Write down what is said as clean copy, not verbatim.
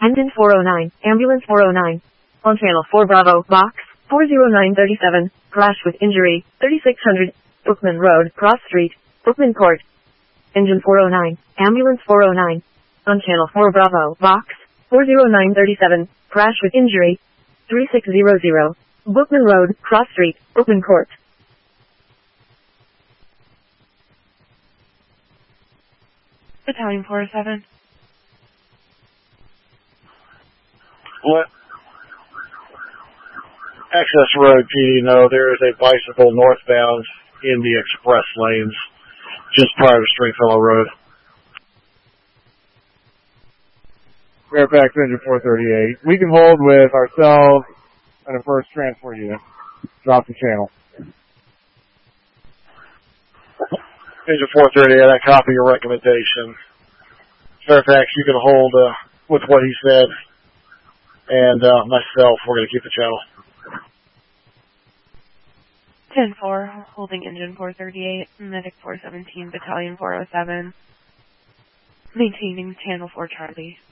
Engine 409, Ambulance 409. On Channel 4 Bravo, Box 40937, crash with injury, 3600, Brookman Road, Cross Street, Brookman Court. Engine 409, Ambulance 409. On Channel 4 Bravo, Box 40937, crash with injury, 3600, Brookman Road, Cross Street, Brookman Court. Battalion 407. What? Access Road, PD, no, there is a bicycle northbound in the express lanes, just prior to Stringfellow Road. Fairfax Engine 438. We can hold with ourselves and a first transport unit. Drop the channel. Engine 438, I copy your recommendation. Fairfax, you can hold with what he said, and myself, we're going to keep the channel. 10-4, holding Engine 438, Medic 417, Battalion 407, maintaining Channel 4 Charlie.